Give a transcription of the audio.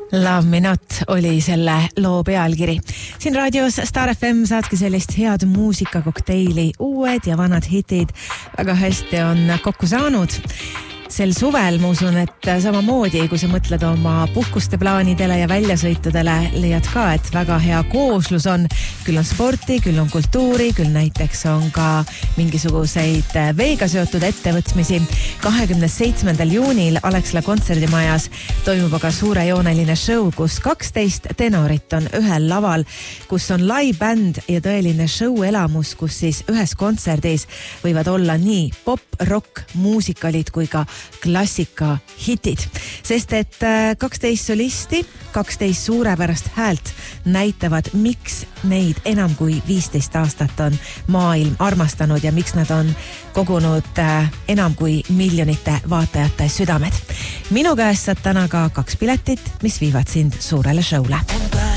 Love Me Not oli selle loo pealkiri. Siin raadios Star FM saadki sellist head muusikakokteili, uued ja vanad hitid väga hästi on kokku saanud. Sel suvel ma usun, et samamoodi, kui sa mõtled oma puhkuste plaanidele ja väljasõitudele, leiad ka, et väga hea kooslus on. Küll on sporti, küll on kultuuri, küll näiteks on ka mingisuguseid veega seotud ettevõtmisi. 27. juunil Alexela kontserdimajas toimub aga suurejooneline show, kus 12 tenorit on ühel laval, kus on live-bänd ja tõeline show-elamus, kus siis ühes kontserdis võivad olla nii pop, rock, muusikalid kui ka klassika hitid, sest et 12 solisti, 12 suurepärast häält näitavad, miks neid enam kui 15 aastat on maailm armastanud ja miks nad on kogunud enam kui miljonite vaatajate südamed. Minu käest saad täna ka 2 piletit, mis viivad sind suurele showle.